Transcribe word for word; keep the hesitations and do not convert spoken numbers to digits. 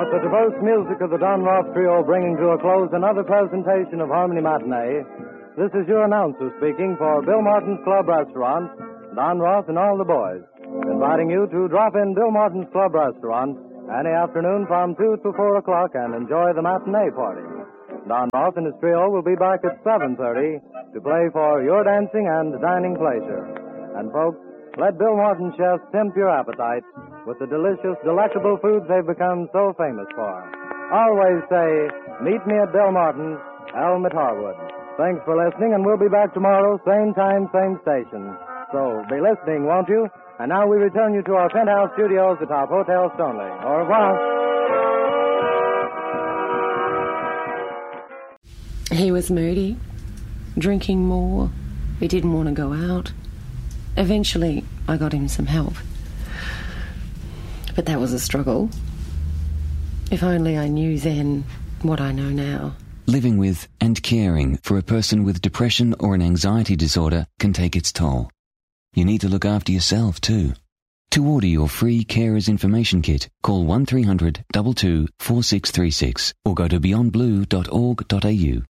With the diverse music of the Don Roth Trio bringing to a close another presentation of Harmony Matinee, this is your announcer speaking for Bill Martin's Club Restaurant, Don Roth and all the boys, inviting you to drop in Bill Martin's Club Restaurant any afternoon from two to four o'clock and enjoy the matinee party. Don Roth and his trio will be back at seven thirty to play for your dancing and dining pleasure. And folks, let Bill Martin chefs tempt your appetite with the delicious, delectable foods they've become so famous for. Always say, meet me at Bill Martin's, Elm at Harwood. Thanks for listening, and we'll be back tomorrow, same time, same station. So be listening, won't you? And now we return you to our penthouse studios atop Hotel Stoneleigh. Au revoir. He was moody, drinking more. He didn't want to go out. Eventually, I got him some help. But that was a struggle. If only I knew then what I know now. Living with and caring for a person with depression or an anxiety disorder can take its toll. You need to look after yourself too. To order your free Carers Information Kit, call one three hundred two two four six three six or go to beyond blue dot org dot a u.